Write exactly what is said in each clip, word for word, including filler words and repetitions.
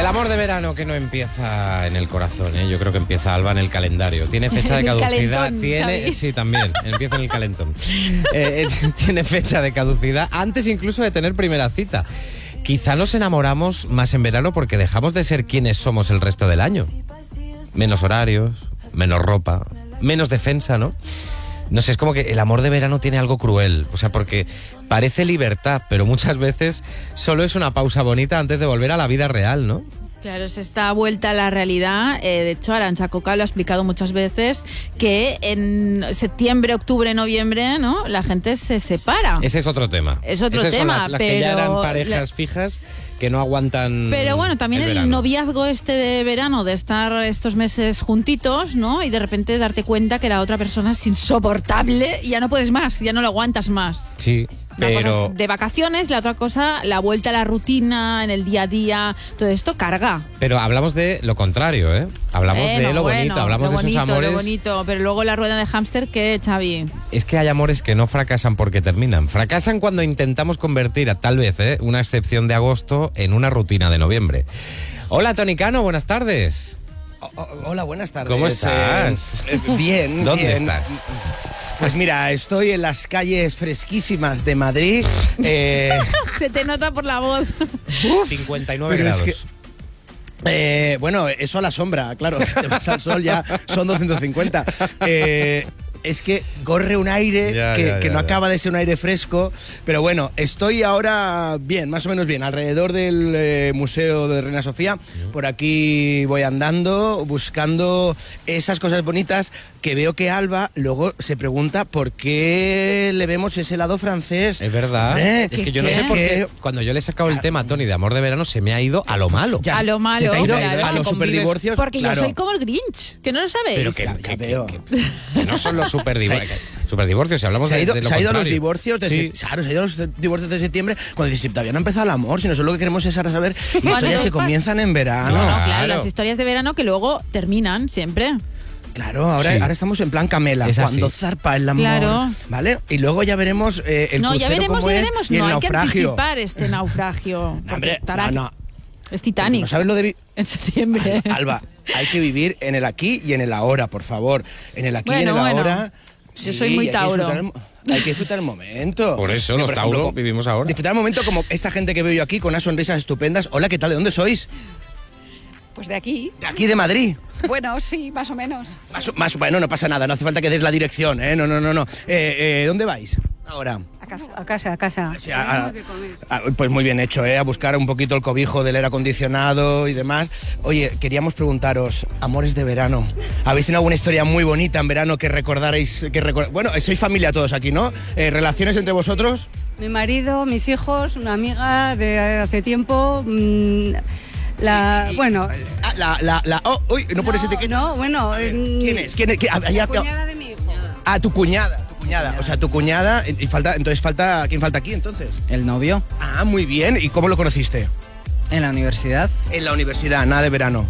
El amor de verano que no empieza en el corazón, ¿eh? Yo creo que empieza, Alba, en el calendario. Tiene fecha de caducidad. Calentón, tiene, Xavi. sí, también. Empieza en el calentón. Eh, eh, tiene fecha de caducidad antes incluso de tener primera cita. Quizá nos enamoramos más en verano porque dejamos de ser quienes somos el resto del año. Menos horarios, menos ropa, menos defensa, ¿no? No sé, es como que el amor de verano tiene algo cruel, o sea, porque parece libertad, pero muchas veces solo es una pausa bonita antes de volver a la vida real, ¿no? Claro, es esta vuelta a la realidad. Eh, de hecho, Arantxa Coca lo ha explicado muchas veces, que en septiembre, octubre, noviembre, ¿no?, la gente se separa. Ese es otro tema. Es otro Ese tema, son las, las pero... que ya eran parejas la... fijas que no aguantan. Pero bueno, también el, el noviazgo este de verano, de estar estos meses juntitos, ¿no?, y de repente darte cuenta que la otra persona es insoportable y ya no puedes más, ya no lo aguantas más. Sí, Una pero... cosa es de vacaciones, la otra cosa, la vuelta a la rutina, en el día a día, todo esto carga. Pero hablamos de lo contrario, ¿eh? Hablamos Bueno, de lo bueno, bonito, hablamos lo de bonito, esos amores. Lo bonito, pero luego la rueda de hámster, ¿qué, Xavi? Es que hay amores que no fracasan porque terminan. Fracasan cuando intentamos convertir, a tal vez, ¿eh?, una excepción de agosto en una rutina de noviembre. Hola, Toni Cano, buenas tardes. O- o- hola, buenas tardes. ¿Cómo estás? Eh, eh, bien. ¿Dónde bien. estás? Pues mira, estoy en las calles fresquísimas de Madrid. Eh, Se te nota por la voz. cincuenta y nueve pero es grados. que- eh, bueno, eso a la sombra, claro. Si te vas al sol ya son doscientos cincuenta. Eh, es que corre un aire Ya, que, ya, que ya, no ya. acaba de ser un aire fresco. Pero bueno, estoy ahora bien, más o menos bien, alrededor del eh, Museo de Reina Sofía. Por aquí voy andando, buscando esas cosas bonitas que veo que Alba luego se pregunta por qué le vemos ese lado francés. Es verdad. Hombre, es que ¿qué- yo no sé qué? por qué cuando yo le he sacado el tema a Toni de amor de verano se me ha ido a lo malo. Ya, A lo malo, se te ha ido claro. a los Convives- superdivorcios. Porque claro. yo soy como el Grinch, que no lo sabéis. Pero que, Ya, que- ya que- veo. que- que no son los superdivorcios. superdivorcios, si hablamos Se ha de, ido, de lo se ha ido a los contrario. divorcios de Sí. se- claro, se ha ido a los divorcios de septiembre cuando dices, si todavía no ha empezado el amor, si nosotros lo que queremos es ahora saber historias que comienzan en verano. No, no, claro, Claro. las historias de verano que luego terminan siempre. Claro, ahora, Sí. ahora estamos en plan Camela, Es así. cuando zarpa el amor, Claro. ¿vale? Y luego ya veremos eh, el no, ya crucero veremos, cómo ya es veremos. y No, el hay que naufragio. anticipar este naufragio. porque Hombre, estará no, no. Es Titanic. ¿No sabes lo de vi- En septiembre. Alba, hay que vivir en el aquí y en el ahora, por favor. En el aquí y en Bueno, el bueno. ahora. Yo soy muy hay que Tauro. disfrutar el mo- Hay que disfrutar el momento. Por eso Mira, los ejemplo, Tauro como- vivimos ahora. Disfrutar el momento como esta gente que veo yo aquí con unas sonrisas estupendas. Hola, ¿qué tal? ¿De dónde sois? Pues de aquí. De aquí de Madrid. Bueno, sí, más o menos. Más, o- más- bueno, no pasa nada, no hace falta que des la dirección, ¿eh? No, no, no, no. Eh, eh, ¿Dónde vais ahora? A casa, a casa, a casa. Sí, a- a- a- pues muy bien hecho, ¿eh? A buscar un poquito el cobijo del aire acondicionado y demás. Oye, queríamos preguntaros, amores de verano, ¿habéis tenido alguna historia muy bonita en verano que recordarais? Que recor- bueno, sois familia todos aquí, ¿no? Eh, ¿Relaciones entre vosotros? Mi marido, mis hijos, una amiga de hace tiempo. mmm, la, bueno, Ah, la, la, la, oh, uy, no pones etiqueta. no, bueno. A ver, mm, ¿Quién es? ¿Quién es? ¿Quién- ah, ya- La cuñada de mi hijo. Ah, tu cuñada, tu cuñada. O sea, tu cuñada. Y falta, entonces falta, ¿quién falta aquí entonces? El novio Ah, muy bien. ¿Y cómo lo conociste? en la universidad. En la universidad, nada de verano.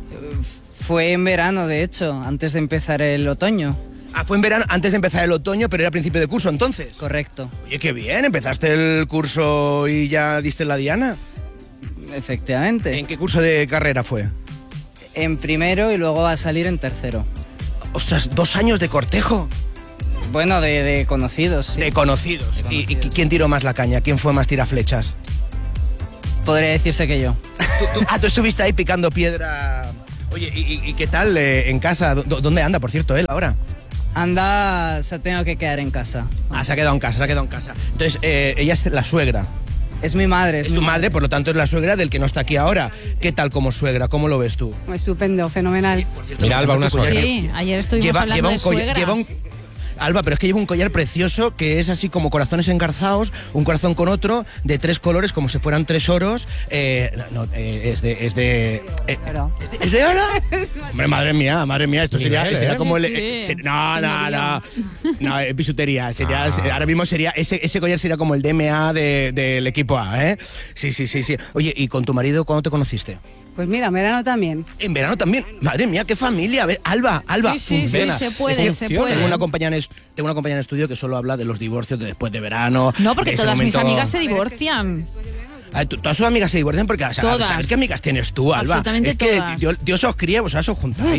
Fue en verano, de hecho, antes de empezar el otoño. Ah, fue en verano, antes de empezar el otoño, pero era principio de curso entonces. Correcto, Oye, qué bien, empezaste el curso y ya diste la diana. efectivamente. ¿En qué curso de carrera fue? En primero y luego a salir en tercero. Ostras, dos años de cortejo. Bueno, de, de conocidos, sí. De conocidos. De ¿Y, y conocidos. quién tiró más la caña? ¿Quién fue más tiraflechas? Podría decirse que yo. ¿Tú, tú- ah, tú estuviste ahí picando piedra. Oye, ¿y, y- y qué tal eh, en casa? ¿Dó- ¿Dónde anda, por cierto, él ahora? Anda, se ha tenido que quedar en casa. Ah, se ha quedado en casa, se ha quedado en casa. Entonces, eh, ella es la suegra. Es mi madre. Es mi tu madre, por lo tanto es la suegra del que no está aquí ahora. ¿Qué tal como suegra? ¿Cómo lo ves tú? Estupendo, fenomenal. Mira, Alba, una Pues suegra. Sí, ayer estuvimos Lleva, hablando lleva un de collar, suegras. lleva un- Alba, pero es que lleva un collar precioso que es así como corazones engarzados, un corazón con otro, de tres colores, como si fueran tres oros. Eh, no, eh, es de... ¿Es de, eh, Pero- ¿es de, ¿es de oro? Hombre, madre mía, madre mía, esto sería, Nivel, sería ¿eh? como el... Sí, sí. eh, ser- no, no, no, Señorío. no, eh, bisutería. Sería, Ah. se- ahora mismo sería, ese, ese collar sería como el D M A de- del equipo A, ¿eh? Sí, sí, sí, sí. Oye, ¿y con tu marido cuándo te conociste? Pues mira, en verano también. En verano también. Madre mía, qué familia. A ver, Alba, Alba. Sí, sí, sí, funciona. se puede, Es que se tengo puede. Una compañera en es- tengo una compañera en estudio que solo habla de los divorcios de después de verano. No, porque de ese todas mis momento- amigas se divorcian. A ver, ¿Todas tus amigas se divorcian? Porque o sea, Todas. ¿sabes qué amigas tienes tú, Alba? Absolutamente es que todas. Dios, Dios os cría, vosotras os juntáis.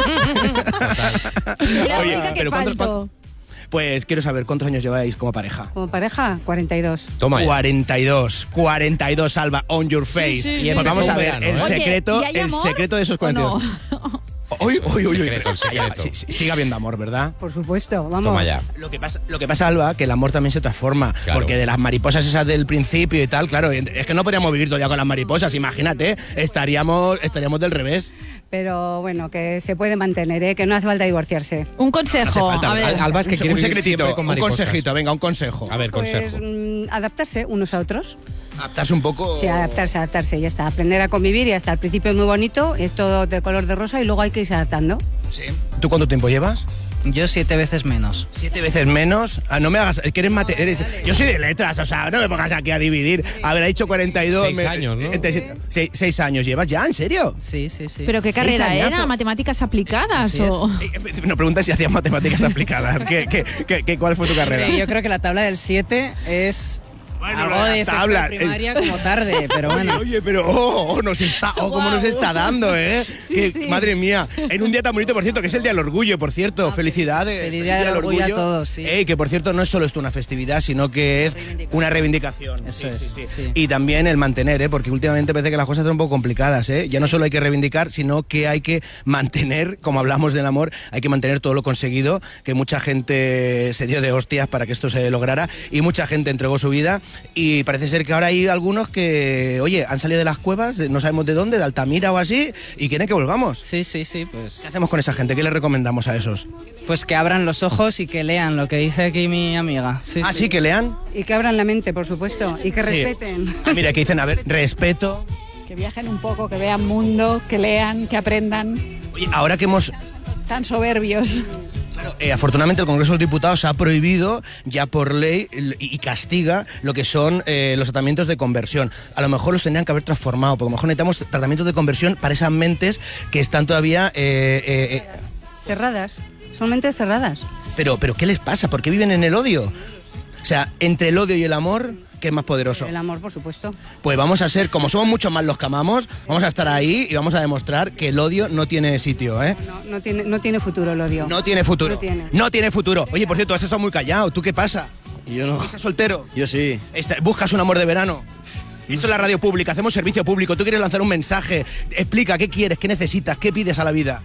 La Oye, única que pero ¿cuántos- falto. Pues quiero saber, ¿cuántos años lleváis como pareja? Como pareja, cuarenta y dos. Toma ya. cuarenta y dos, cuarenta y dos, Alba, on your face. Sí, sí, y sí. pues vamos a Empezó ver un verano, el ¿eh? Oye, secreto, ¿y hay el amor secreto de esos o cuarenta y dos. no? Uy, uy, uy, uy. secreto, el secreto. Sí, sí, sigue habiendo amor, ¿verdad? Por supuesto, vamos. Toma ya. Lo que pasa, lo que pasa, Alba, que el amor también se transforma. Claro. Porque de las mariposas esas del principio y tal, claro, es que no podríamos vivir todo el día con las mariposas, imagínate, estaríamos, estaríamos del revés. Pero bueno, que se puede mantener, ¿eh? Que no hace falta divorciarse. Un consejo, falta, a ver. Al- Alba es que un, quiere un vivir secretito, siempre con un mariposas. consejito, venga, un consejo. A ver, consejo. Pues mm, adaptarse unos a otros. Adaptarse un poco. Sí, adaptarse, adaptarse, ya está. Aprender a convivir y hasta al principio es muy bonito, es todo de color de rosa y luego hay que irse adaptando. Sí. ¿Tú cuánto tiempo llevas? Yo siete veces menos. Siete veces menos. Ah, no me hagas. Es que eres mate. Eres, yo soy de letras, o sea, no me pongas aquí a dividir. A ver, ha dicho cuarenta y dos. Seis años, ¿no? entre siete- seis, seis años llevas ya, ¿en serio? Sí, sí, sí. ¿Pero qué Seis carrera añazos. era? ¿Matemáticas aplicadas Así o...? Eh, eh, No preguntas si hacías matemáticas aplicadas. ¿Qué, qué, qué, qué- cuál fue tu carrera? Yo creo que la tabla del siete es Bueno, algo la de sexto tabla, de primaria como tarde, pero bueno. Oye, pero oh, oh, nos está, oh, cómo nos está dando, ¿eh? Sí, Que- sí. Madre mía, en un día tan bonito, por cierto, que es el Día del Orgullo, por cierto. Ah, Felicidades. feliz Día del Orgullo a todos, sí. Ey, que por cierto no es solo esto una festividad, sino que es una reivindicación. Eso es, sí. Y también el mantener, ¿eh? Porque últimamente parece que las cosas son un poco complicadas, ¿eh? Ya no solo hay que reivindicar, sino que hay que mantener, como hablamos del amor, hay que mantener todo lo conseguido, que mucha gente se dio de hostias para que esto se lograra y mucha gente entregó su vida y parece ser que ahora hay algunos que, oye, han salido de las cuevas, no sabemos de dónde, de Altamira o así, y quieren que volvamos. Sí, sí, sí, pues, ¿Qué hacemos con esa gente? ¿Qué le recomendamos a esos? pues que abran los ojos y que lean lo que dice aquí mi amiga. Sí, Ah, sí. sí, que lean. Y que abran la mente, por supuesto, y que Sí. respeten. Ah, mira, que dicen, a ver, respeto. Que viajen un poco, que vean mundo, que lean, que aprendan. Oye, ahora que hemos... Tan soberbios. Claro, eh, afortunadamente el Congreso de los Diputados ha prohibido ya por ley el- y y castiga lo que son eh, los tratamientos de conversión. A lo mejor los tendrían que haber transformado, porque a lo mejor necesitamos tratamientos de conversión para esas mentes que están todavía... eh, eh, eh, Cerradas, son mentes cerradas. pero, pero, ¿qué les pasa? ¿Por qué viven en el odio? O sea, entre el odio y el amor, ¿qué es más poderoso? El amor, por supuesto. Pues vamos a ser, como somos muchos más los que amamos, vamos a estar ahí y vamos a demostrar que el odio no tiene sitio, ¿eh? No, no tiene, no tiene futuro el odio. No tiene futuro. No tiene. No tiene futuro. Oye, por cierto, has estado muy callado. ¿Tú qué pasa? Yo no. ¿Estás soltero? Yo sí. Esta- ¿Buscas un amor de verano? Y esto es la radio pública, hacemos servicio público. Tú quieres lanzar un mensaje. Explica qué quieres, qué necesitas, qué pides a la vida.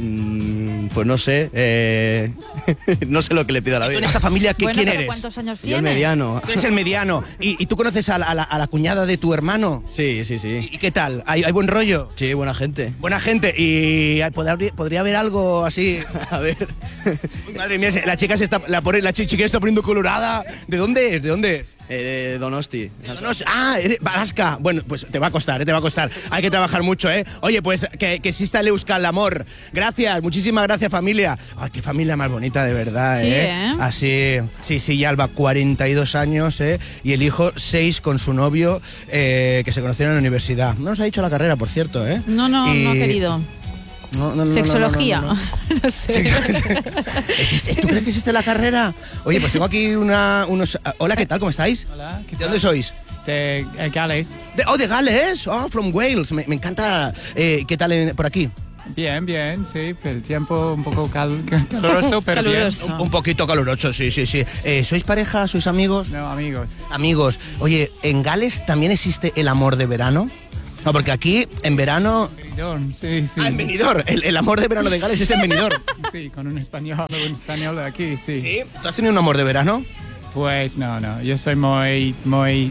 Mm, pues no sé. eh, no sé lo que le pido a la Tú en vida. esta familia, ¿qué, Bueno, ¿quién pero eres? ¿cuántos años Yo el tienes? mediano. Tú eres el mediano. ¿Y, y tú conoces a la, a la- a la cuñada de tu hermano? Sí, sí, sí. ¿Y qué tal? ¿Hay, hay buen rollo? Sí, buena gente. Buena gente. ¿Y podría, podría haber algo así? A ver. Uy, madre mía, se- la chica se está, la, pone- la chi- chica se está poniendo colorada. ¿De dónde es? ¿De dónde es? Eh, de Donosti. No, no, ah, eres vasca. Bueno, pues te va a costar, eh, te va a costar. Hay que trabajar mucho, ¿eh? Oye, pues que, que exista el Euskal Amor. Gracias, muchísimas gracias, familia. Ay, qué familia más bonita, de verdad, Sí, ¿eh? ¿eh? Así, sí, sí, y Alba, cuarenta y dos años, ¿eh? Y el hijo, seis con su novio, eh, que se conocieron en la universidad. No nos ha dicho la carrera, por cierto, ¿eh? No, no, Y- no, querido. No, no, no, no, Sexología. no, no, no. No sé. ¿Existe- ¿Tú crees que existe la carrera? Oye, pues tengo aquí una, unos... ah, Hola, ¿qué tal? ¿Cómo estáis? Hola, ¿qué ¿De tal? dónde sois? De eh, Gales. De- oh, de Gales. Oh, from Wales. Me, me encanta. Eh, ¿Qué tal en- por aquí? Bien, bien, sí. El tiempo un poco cal- caluroso, pero Caluroso. Un, un poquito caluroso, sí, sí, sí. Eh, ¿Sois pareja? ¿Sois amigos? bien. No, amigos. Amigos. Oye, ¿en Gales también existe el amor de verano? No, porque aquí, en verano... Benidorm, sí, sí. Ah, en Benidorm. El, el amor de verano de Gales es en Benidorm. Sí, con un español, un español de aquí, sí. ¿Sí? ¿Tú has tenido un amor de verano? Pues no, no, yo soy muy, muy,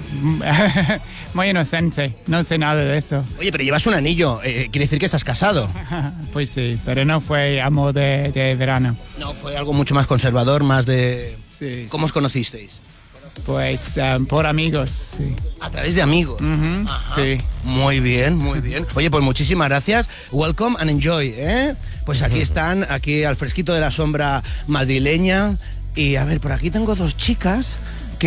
muy inocente. No sé nada de eso. Oye, pero llevas un anillo. Eh, quiere decir que estás casado. Pues sí, pero no fue amor de, de verano. No, fue algo mucho más conservador, más de... Sí. ¿Cómo os conocisteis? Pues um, por amigos, sí. A través de amigos. Ujú, Ajá. sí. Muy bien, muy bien. Oye, pues muchísimas gracias. Welcome and enjoy, ¿eh? Pues aquí están, aquí al fresquito de la sombra madrileña. Y a ver, por aquí tengo dos chicas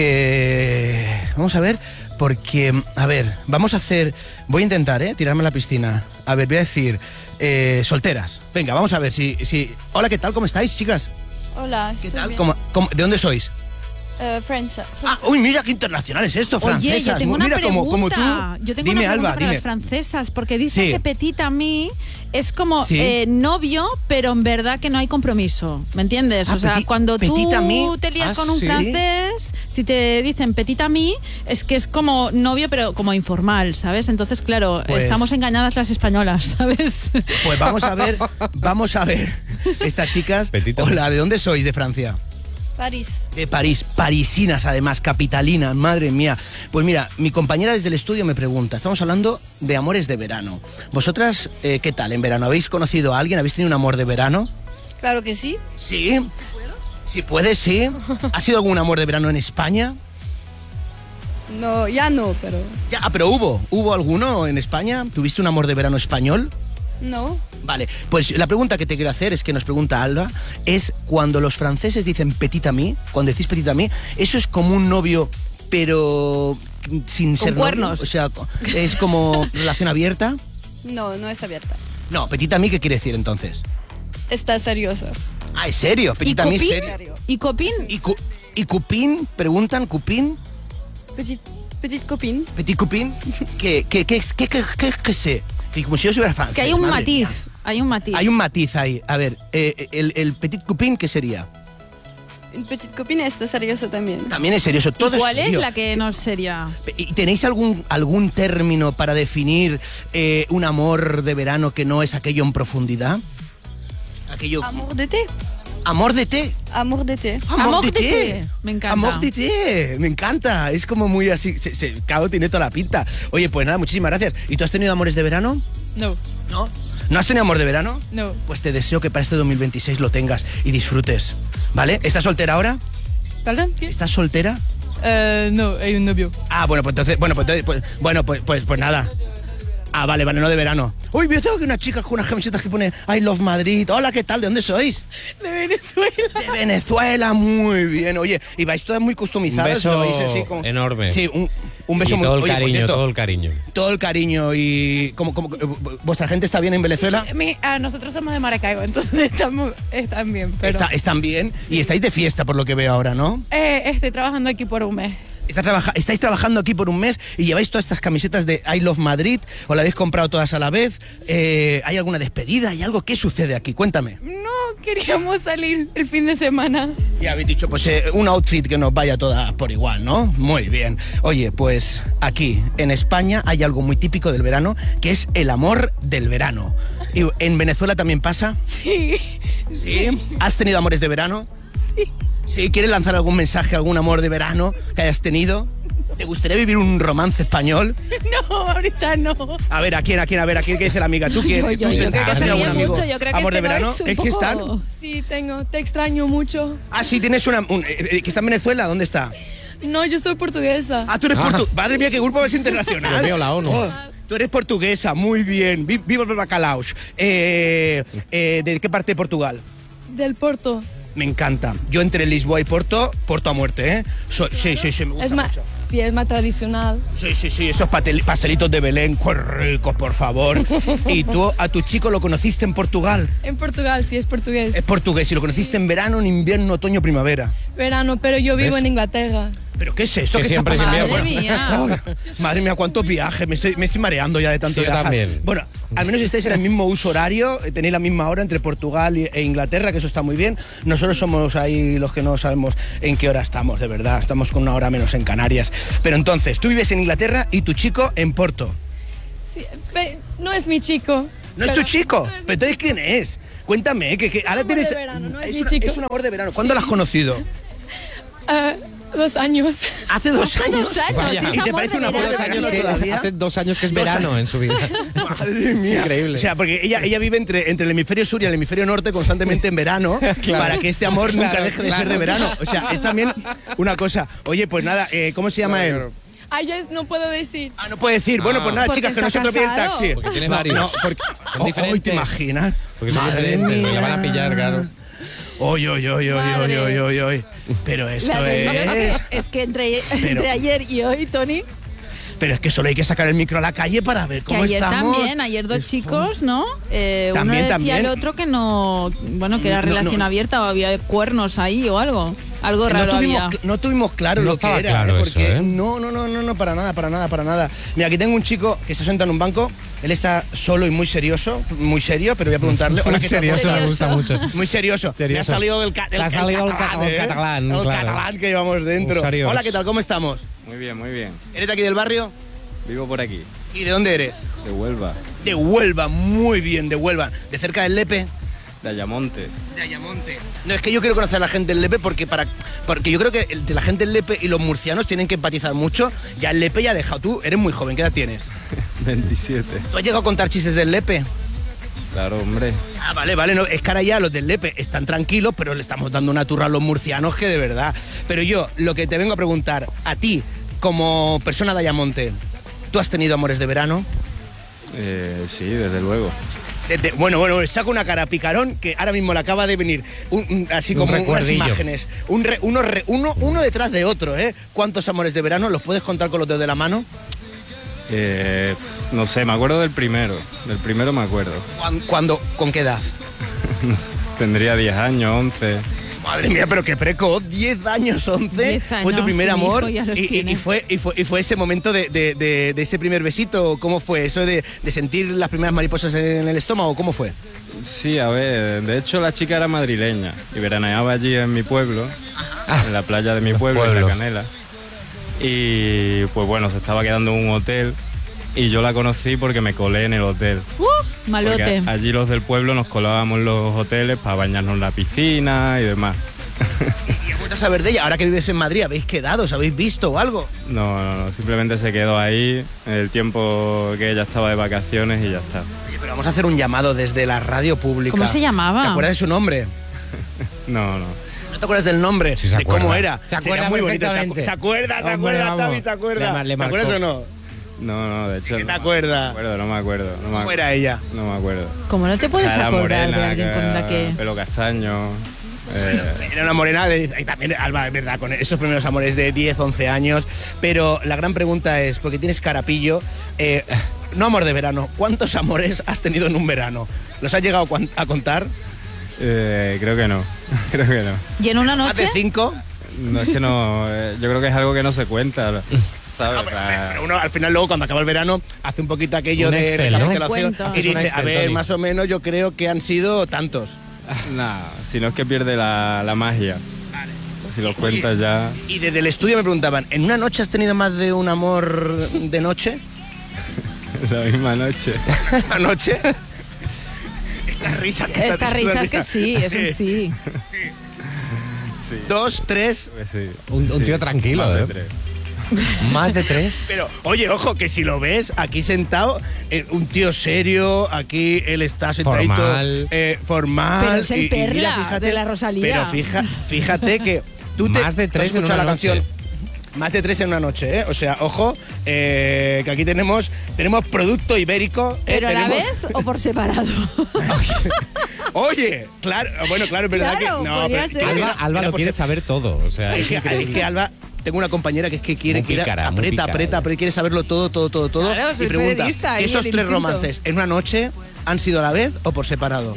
que... Vamos a ver, porque... A ver, vamos a hacer... Voy a intentar, ¿eh? Tirarme a la piscina. A ver, voy a decir... eh, solteras. Venga, vamos a ver si... si... Hola, ¿qué tal? ¿Cómo estáis, chicas? Hola, ¿Qué estoy tal? bien. ¿Cómo- cómo- ¿De dónde sois? Uh, Francia. Ah, uy, mira qué internacional es esto, francesas. Oye, yo tengo una mira pregunta. como, como tú. Yo tengo dime, una pregunta Alba, para dime. las francesas, porque dicen Sí. que petit ami es como Sí. eh, novio, pero en verdad que no hay compromiso, ¿me entiendes? Ah, o sea, petit- cuando petit tú ami. te lías Ah, con un sí. francés, si te dicen petit ami, es que es como novio, pero como informal, ¿sabes? Entonces, claro, Pues- estamos engañadas las españolas, ¿sabes? Pues vamos a ver, vamos a ver. Estas chicas. Petita. Hola, ¿de dónde sois? ¿De Francia? París. De París, parisinas además, capitalinas, madre mía. Pues mira, mi compañera desde el estudio me pregunta, estamos hablando de amores de verano. ¿Vosotras eh, qué tal en verano? ¿Habéis conocido a alguien? ¿Habéis tenido un amor de verano? Claro que sí. Sí. Si puedes, sí. ¿Ha sido algún amor de verano en España? No, ya no, pero... Ya, ah, pero hubo, ¿hubo alguno en España? ¿Tuviste un amor de verano español? No. Vale, pues la pregunta que te quiero hacer es que nos pregunta Alba, es cuando los franceses dicen petit ami, cuando decís petit ami, ¿eso es como un novio pero sin Con ser novio? cuernos. O sea, ¿es como relación abierta? No, no es abierta. No, petit ami, ¿qué quiere decir entonces? Está serioso. Ah, ¿es serio? ¿Y Petit ami es copín? serio. ¿Y copín? ¿Y, cu- y cupín? ¿Preguntan cupín? Petit, petit copine. ¿Petit cupín? ¿Qué, qué, qué, qué, qué, qué, qué sé? Que como si yo fuera francés. Es que hay un madre matiz, mía. hay un matiz. Hay un matiz ahí. A ver, eh, el, el petit cupín, ¿qué sería? Un petit copine está serioso también. También es serio, eso todo ¿Y cuál es serio. la que no sería? ¿Y tenéis algún, algún término para definir eh, un amor de verano que no es aquello en profundidad? Aquello... Amor de té. Amor de té. Amor de té. Amor de té. Me encanta. Amor de té. Me encanta. Es como muy así. Se, se, claro, tiene toda la pinta. Oye, pues nada, muchísimas gracias. ¿Y tú has tenido amores de verano? No. ¿No? ¿No has tenido amor de verano? No. Pues te deseo que para este dos mil veintiséis lo tengas y disfrutes. ¿Vale? ¿Estás soltera ahora? ¿Perdón? ¿Estás soltera? Uh, no, hay un novio. Ah, bueno, pues entonces, bueno, pues, entonces, pues, bueno, pues, pues, pues nada. Ah, vale, vale, no de verano. Uy, yo tengo aquí una chica con unas camisetas que pone I love Madrid. Hola, ¿qué tal? ¿De dónde sois? De Venezuela. De Venezuela, muy bien. Oye, y vais todas muy customizadas. Un beso ¿lo veis así como- enorme. Sí, un, un beso y muy... todo el oye, por cariño, cierto, todo el cariño. todo el cariño y... ¿cómo, cómo, ¿Vuestra gente está bien en Venezuela? Mi- ah, nosotros somos de Maracaibo, entonces estamos, están bien, pero... Está- están bien y estáis de fiesta por lo que veo ahora, ¿no? Eh, estoy trabajando aquí por un mes. Está trabaja- estáis trabajando aquí por un mes y lleváis todas estas camisetas de I Love Madrid o la habéis comprado todas a la vez. Eh, ¿Hay alguna despedida? ¿Hay algo? ¿Qué sucede aquí? Cuéntame. No, queríamos salir el fin de semana. Y habéis dicho, pues eh, un outfit que nos vaya todas por igual, ¿no? Muy bien. Oye, pues aquí, en España, hay algo muy típico del verano, que es el amor del verano. ¿Y en Venezuela también pasa? Sí. ¿Sí? ¿Has tenido amores de verano? Sí. ¿Sí? ¿Quieres lanzar algún mensaje, algún amor de verano que hayas tenido? ¿Te gustaría vivir un romance español? No, ahorita no. A ver, ¿a quién, a quién, a ver, a quién, qué dice la amiga? ¿Tú quién? Yo- yo- ¿Tú yo tienes creo que algún sería amigo? mucho, yo creo que ¿Amor de este verano? no es un ¿Es que están? poco- Sí, tengo. Te extraño mucho. Ah, sí, tienes una... un- eh, eh, que está en Venezuela, ¿dónde está? No, yo soy portuguesa. Ah, tú eres Ah. portuguesa. Madre mía, qué grupo es internacional. Dios mío, la ONU. Oh, tú eres portuguesa, muy bien. Vi- Viva el bacalao. Eh, eh, ¿De qué parte de Portugal? Del Porto. Me encanta. Yo entre Lisboa y Porto, Porto a muerte, ¿eh? So- sí, sí, sí, me gusta Es más, mucho. sí, es más tradicional. Sí, sí, sí, esos patel- pastelitos de Belén, qué ricos, por favor. ¿Y tú a tu chico lo conociste en Portugal? En Portugal, sí, es portugués. Es portugués, y lo conociste en verano, en invierno, otoño, primavera. Verano, pero yo vivo ¿Ves? en Inglaterra. ¿Pero qué es esto? Que ¿Qué siempre está es pasando? invierno. Madre mía. Ay, madre mía, cuántos viajes. Me estoy, me estoy mareando ya de tanto Sí, yo viajar. también. Bueno, al menos estáis en el mismo uso horario, eh, tenéis la misma hora entre Portugal y- e Inglaterra, que eso está muy bien. Nosotros somos ahí los que no sabemos en qué hora estamos, de verdad. Estamos con una hora menos en Canarias. Pero entonces, tú vives en Inglaterra y tu chico en Porto. Sí, pe- no es mi chico. ¿No es pero- tu chico? no es mi ¿Pero entonces quién es? Cuéntame, que, que ahora amor tienes... de verano, no es mi una- chico. es un amor de verano. ¿Cuándo lo has conocido? Ah, dos años. Hace dos Hace años. dos años, Vaya. sí, es ¿Y te amor parece de un amor de verano. Hace dos verano años que- todavía? hace dos años que es Dos verano años. en su vida. Madre mía. Increíble. O sea, porque ella, ella vive entre, entre el hemisferio sur y el hemisferio norte constantemente en verano Claro. para que este amor nunca Claro, deje de claro. ser de verano. O sea, es también una cosa. Oye, pues nada, eh, ¿cómo se llama él? Ay, ya no puedo decir. Ah, no puede decir. Bueno, pues nada, Porque chicas, que no se está atropelle el casado. taxi. Porque tiene No, varios. no, porque... Son Oh, diferentes. ¿te imaginas? Porque son Madre diferentes, porque la van a mía. pillar, claro. Oy, oy, oy, oy, oy, Madre. oy, oy, oy. Pero esto La del novio, es... es que entre, Pero- entre ayer y hoy, Tony, Pero es que solo hay que sacar el micro a la calle para ver que cómo ayer estamos. también, ayer dos Es chicos, ¿no? Eh, También, uno decía también. al otro que no, bueno, que era No, no. relación abierta o había cuernos ahí o algo. Algo raro no tuvimos, había. no tuvimos claro No lo que estaba era, claro ¿eh? Porque eso, ¿eh? no, no, no, no, no, para nada, para nada, para nada. Mira, aquí tengo un chico que se sienta en un banco, él está solo y muy serioso, muy serio, pero voy a preguntarle. Muy Hola, ¿qué tal? serioso, me gusta mucho. Muy serioso. Serioso. Me ha salido del, ca- del Te ha salido el catalán, ca- el ¿eh? catalán, El claro. catalán que llevamos dentro. Serios. Hola, ¿qué tal? ¿Cómo estamos? Muy bien, muy bien. ¿Eres de aquí del barrio? Vivo por aquí, ¿Y de dónde eres? de Huelva, De Huelva, muy bien, de Huelva. ¿De cerca del Lepe? de Ayamonte. De Ayamonte. No, es que yo quiero conocer a la gente del Lepe porque para porque yo creo que el- la gente del Lepe y los murcianos tienen que empatizar mucho. Ya el Lepe ya ha dejado. Tú eres muy joven, ¿qué edad tienes? veintisiete. ¿Tú has llegado a contar chistes del Lepe? Claro, hombre. Ah, vale, vale, no, es que ahora ya los del Lepe están tranquilos, pero le estamos dando una turra a los murcianos que de verdad. Pero yo, lo que te vengo a preguntar, a ti, como persona de Ayamonte, ¿tú has tenido amores de verano? Eh, sí, desde luego. De- de- bueno, bueno, saco una cara picarón que ahora mismo le acaba de venir un- un- así Un como unas recuerdillo. imágenes. Un re- uno, re- uno, uno detrás de otro, ¿eh? ¿Cuántos amores de verano los puedes contar con los dedos de la mano? Eh, no sé, me acuerdo del primero. Del primero me acuerdo. ¿Cuán- ¿Cuándo? ¿Con qué edad? Tendría diez años, once. Madre mía, pero qué precoz, diez años, once, diez fue tu años, primer mi amor hijo ya los y, y- tiene. y fue, y, fue, y fue ese momento de, de- de- de ese primer besito, ¿cómo fue? ¿Eso de, de sentir las primeras mariposas en el estómago, cómo fue? Sí, a ver, de hecho la chica era madrileña y veraneaba allí en mi pueblo, en la playa de mi pueblo, en La pueblos. Canela. Y pues bueno, se estaba quedando en un hotel y yo la conocí porque me colé en el hotel. Uh, malote. Porque allí los del pueblo nos colábamos en los hoteles para bañarnos en la piscina y demás. ¿Y has vuelto a saber de ella? Ahora que vives en Madrid, ¿habéis quedado? ¿Os habéis visto o algo? No, no, no, simplemente se quedó ahí en el tiempo que ella estaba de vacaciones y ya está. Oye, pero vamos a hacer un llamado desde la radio pública. ¿Cómo se llamaba? ¿Te acuerdas de su nombre? No, no. ¿No te acuerdas del nombre? Sí, se de cómo acuerda. era. Se Sería acuerda muy bonito. ¿Te perfectamente. acu- ¿Se acuerda? ¿Se Hombre, acuerda, vamos. Xavi? ¿Se acuerda? Le mar- le ¿Te acuerdas marcó. o no? No, no, de hecho. que no te me- acuerdas. No me acuerdo, no me acuerdo. No me ¿Cómo acuerdo. era ella? No me acuerdo. ¿Cómo no te puedes Era acordar morena, de alguien con la que...? Pelo castaño. eh, Era una morena de, y también, Alba, es verdad, con esos primeros amores de diez, once años. Pero la gran pregunta es, porque tienes carapillo, eh, no amor de verano, ¿cuántos amores has tenido en un verano? ¿Los has llegado a cuan- a contar? eh, creo que no. Creo que no. ¿Y en una ¿Más de noche? cinco? No, es que no. eh, yo creo que es algo que no se cuenta. ¿Sabes? No, O pero, sea, pero uno al final luego cuando acaba el verano hace un poquito aquello Un de Excel, ¿no? recapitulación Recuento. y Haces un dice, Excel, a ver, Tony. más o menos yo creo que han sido tantos. nah, si no es que pierde la, la magia. Si lo cuentas ya. Y desde el estudio me preguntaban, ¿en una noche has tenido más de un amor de noche? La misma noche. ¿Una noche? Estas risas que Esta risa que sí, es un sí. Sí. Dos, tres. Pues sí. Un- un Sí, tío tranquilo, más de ¿eh? tres. Más de tres. Pero, oye, ojo, que si lo ves aquí sentado, eh, un tío serio, aquí él está sentadito. Formal. eh, formal. Pero es el y- y mira, Perla de la Rosalía. Pero fija, fíjate que tú te. Más de tres tú has en escuchado una la noche. canción. Más de tres en una noche, ¿eh? O sea, ojo, eh, que aquí tenemos, tenemos producto ibérico. ¿eh? ¿Pero a la Tenemos- vez o por separado? Oye, claro, bueno, claro, es verdad Claro, que. No, podría pero, ser. que Alba, mira, Alba mira, lo pues, quiere saber todo. O sea, Es es que, increíble. es que Alba, tengo una compañera que es que quiere, Muy quiere pícara, muy aprieta, pícara, aprieta, ella. aprieta, quiere saberlo todo, todo, todo, todo. Claro, soy y pregunta, periodista, ahí ¿esos el tres instinto. romances en una noche han sido a la vez o por separado?